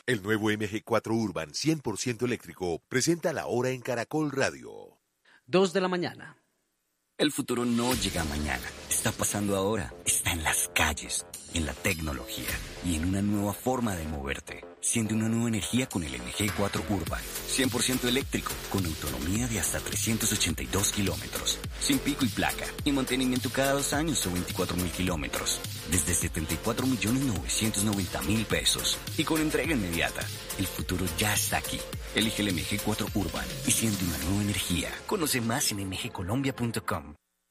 El nuevo MG4 Urban 100% eléctrico presenta la hora en Caracol Radio. 2 de la mañana. El futuro no llega mañana, está pasando ahora, está en las calles, en la tecnología y en una nueva forma de moverte. Siente una nueva energía con el MG4 Urban, 100% eléctrico, con autonomía de hasta 382 kilómetros, sin pico y placa, y mantenimiento cada 2 años o 24.000 kilómetros, desde 74.990.000 pesos, y con entrega inmediata. El futuro ya está aquí. Elige el MG4 Urban y siente una nueva energía. Conoce más en mgcolombia.com.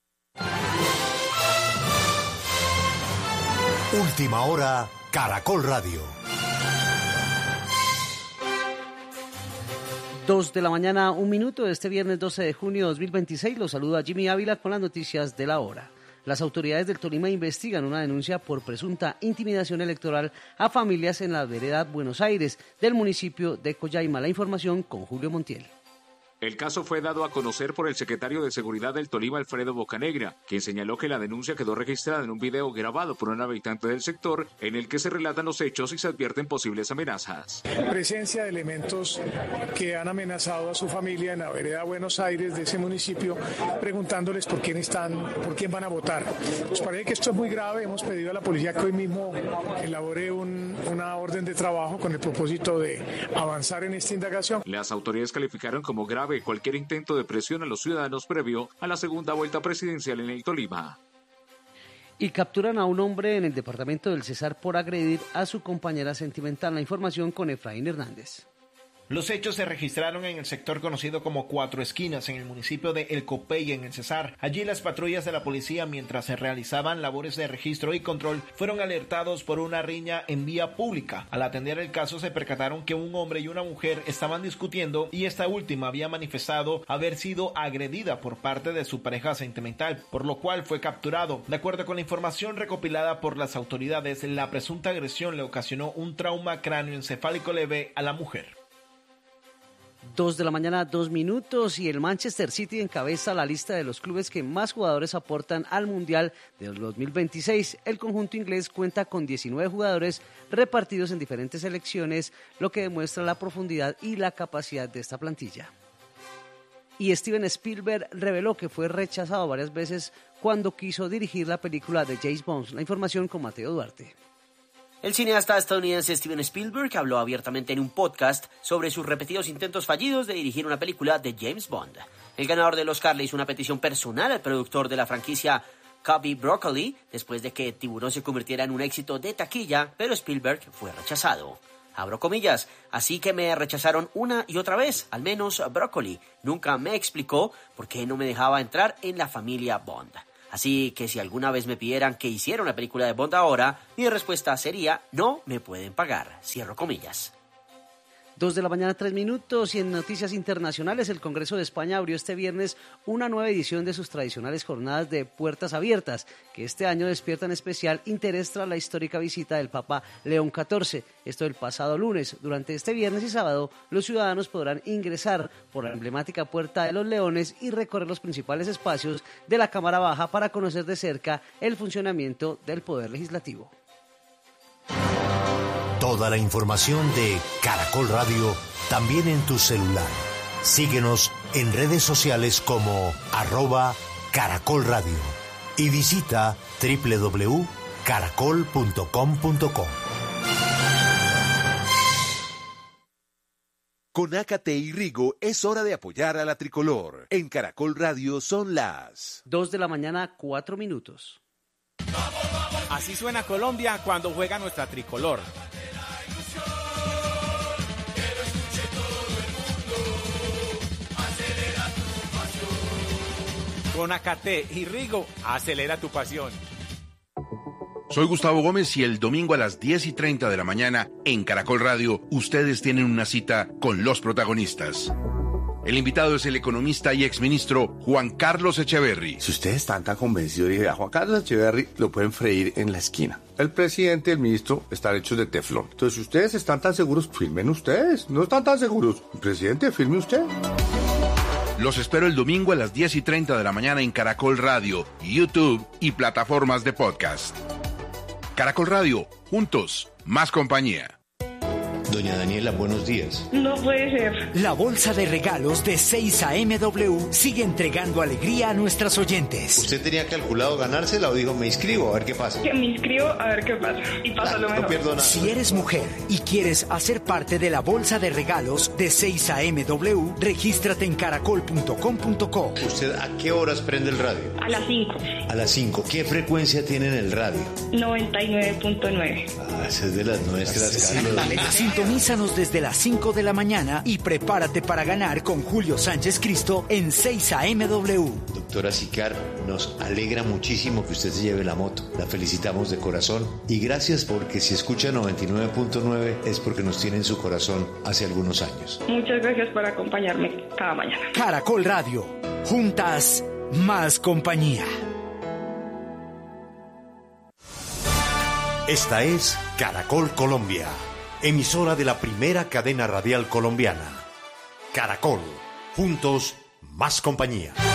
Última hora, Caracol Radio. 2 de la mañana, 1 minuto, este viernes 12 de junio de 2026. Los saluda Jimmy Ávila con las noticias de la hora. Las autoridades del Tolima investigan una denuncia por presunta intimidación electoral a familias en la vereda Buenos Aires del municipio de Coyaima. La información con Julio Montiel. El caso fue dado a conocer por el secretario de Seguridad del Tolima, Alfredo Bocanegra, quien señaló que la denuncia quedó registrada en un video grabado por un habitante del sector en el que se relatan los hechos y se advierten posibles amenazas. Presencia de elementos que han amenazado a su familia en la vereda Buenos Aires de ese municipio, preguntándoles por quién van a votar. Nos parece que esto es muy grave. Hemos pedido a la policía que hoy mismo elabore una orden de trabajo con el propósito de avanzar en esta indagación. Las autoridades calificaron como grave cualquier intento de presión a los ciudadanos previo a la segunda vuelta presidencial en el Tolima. Y capturan a un hombre en el departamento del Cesar por agredir a su compañera sentimental. La información con Efraín Hernández. Los hechos se registraron en el sector conocido como Cuatro Esquinas, en el municipio de El Copey, en el Cesar. Allí las patrullas de la policía, mientras se realizaban labores de registro y control, fueron alertados por una riña en vía pública. Al atender el caso se percataron que un hombre y una mujer estaban discutiendo y esta última había manifestado haber sido agredida por parte de su pareja sentimental, por lo cual fue capturado. De acuerdo con la información recopilada por las autoridades, la presunta agresión le ocasionó un trauma cráneoencefálico leve a la mujer. 2 de la mañana, 2 minutos, y el Manchester City encabeza la lista de los clubes que más jugadores aportan al Mundial del 2026. El conjunto inglés cuenta con 19 jugadores repartidos en diferentes selecciones, lo que demuestra la profundidad y la capacidad de esta plantilla. Y Steven Spielberg reveló que fue rechazado varias veces cuando quiso dirigir la película de James Bond. La información con Mateo Duarte. El cineasta estadounidense Steven Spielberg habló abiertamente en un podcast sobre sus repetidos intentos fallidos de dirigir una película de James Bond. El ganador del Oscar le hizo una petición personal al productor de la franquicia, Cubby Broccoli, después de que Tiburón se convirtiera en un éxito de taquilla, pero Spielberg fue rechazado. Abro comillas, así que me rechazaron una y otra vez, al menos Broccoli. Nunca me explicó por qué no me dejaba entrar en la familia Bond. Así que si alguna vez me pidieran que hiciera una película de Bond ahora, mi respuesta sería, no me pueden pagar. Cierro comillas. 2 de la mañana, 3 minutos, y en noticias internacionales, el Congreso de España abrió este viernes una nueva edición de sus tradicionales jornadas de puertas abiertas, que este año despiertan especial interés tras la histórica visita del Papa León XIV. Esto el pasado lunes. Durante este viernes y sábado, los ciudadanos podrán ingresar por la emblemática Puerta de los Leones y recorrer los principales espacios de la Cámara Baja para conocer de cerca el funcionamiento del Poder Legislativo. Toda la información de Caracol Radio también en tu celular. Síguenos en redes sociales como @Caracol Radio y visita www.caracol.com.co. Con Ácate y Rigo es hora de apoyar a la tricolor. En Caracol Radio son las 2 de la mañana, 4 minutos. Así suena Colombia cuando juega nuestra tricolor. Con Ácate y Rigo, acelera tu pasión. Soy Gustavo Gómez y el domingo a las 10:30 de la mañana en Caracol Radio, ustedes tienen una cita con los protagonistas. El invitado es el economista y exministro Juan Carlos Echeverry. Si ustedes están tan convencidos, dije, a Juan Carlos Echeverry lo pueden freír en la esquina. El presidente y el ministro están hechos de teflón. Entonces, si ustedes están tan seguros, firmen ustedes. No están tan seguros. Presidente, firme usted. Los espero el domingo a las 10:30 de la mañana en Caracol Radio, YouTube y plataformas de podcast. Caracol Radio, juntos, más compañía. Doña Daniela, buenos días. No puede ser. La bolsa de regalos de 6am sigue entregando alegría a nuestras oyentes. ¿Usted tenía calculado ganársela o dijo me inscribo a ver qué pasa? Que me inscribo a ver qué pasa. Y pasa lo mejor. No pierdo nada. Si eres mujer y quieres hacer parte de la bolsa de regalos de 6amw, regístrate en caracol.com.co. ¿Usted a qué horas prende el radio? A las 5. A las 5. ¿Qué frecuencia tiene en el radio? 99.9. Ah, esa es de las nuestras, Carlos. Sintonízanos desde las 5 de la mañana y prepárate para ganar con Julio Sánchez Cristo en 6amw. Doctora Sicar, nos alegra muchísimo que usted se lleve la moto. La felicitamos de corazón y gracias porque si escucha 99.9 es porque nos tiene en su corazón hace algunos años. Muchas gracias por acompañarme cada mañana. Caracol Radio. Juntas, más compañía. Esta es Caracol Colombia, emisora de la primera cadena radial colombiana. Caracol, juntos, más compañía.